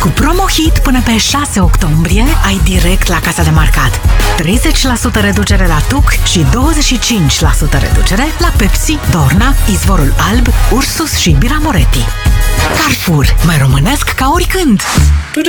Cu promo-hit până pe 6 octombrie ai direct la casa de marcat 30% reducere la TUC și 25% reducere la Pepsi, Dorna, Izvorul Alb, Ursus și Bira Moretti. Carrefour, mai românesc ca oricând!